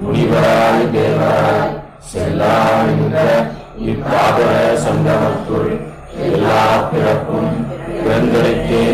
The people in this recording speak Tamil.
முனிவராய் தேவராய் செல்லாநின்ற இப்பாதர சங்கமத்துள் எல்லா பிறப்பும் பிறந்தெடுத்தே